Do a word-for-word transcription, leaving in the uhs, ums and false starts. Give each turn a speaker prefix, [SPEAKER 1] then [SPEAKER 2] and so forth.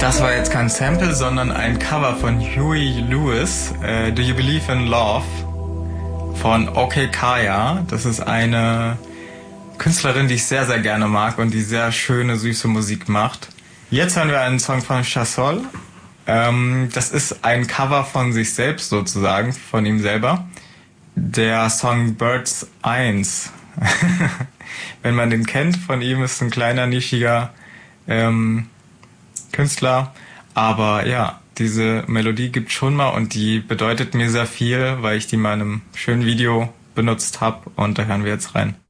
[SPEAKER 1] Das war jetzt kein Sample, sondern ein Cover von Huey Lewis, äh, Do You Believe in Love von Okay Kaya. Das ist eine Künstlerin, die ich sehr, sehr gerne mag und die sehr schöne, süße Musik macht. Jetzt hören wir einen Song von Chasol. Ähm, das ist ein Cover von sich selbst sozusagen, von ihm selber. Der Song Birds eins. Wenn man den kennt, von ihm ist ein kleiner, nischiger ähm, Künstler, aber ja, diese Melodie gibt schon mal und die bedeutet mir sehr viel, weil ich die mal in einem schönen Video benutzt habe und da hören wir jetzt rein.